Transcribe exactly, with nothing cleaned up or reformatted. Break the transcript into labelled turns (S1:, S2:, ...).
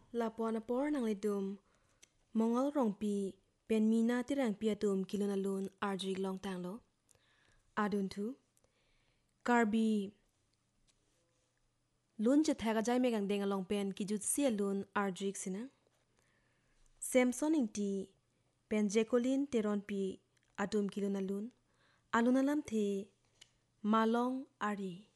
S1: ลาปอนปอร์นังเลดุมมองอลรองปีเป็นมีนาที่แรงเปียตุมกิโลนาลุนอาร์จิกลองตังโลอาดุนทูการบีลุนจะแทกใจเมกังเดงอลองเป็นกิจุดเสียลุนอาร์จิกสินะเซมซอนิงตีเป็นเจโคลินเตรอนปีอาตุมกิโลนาลุนอาลุนาลัมเทมาลองอารี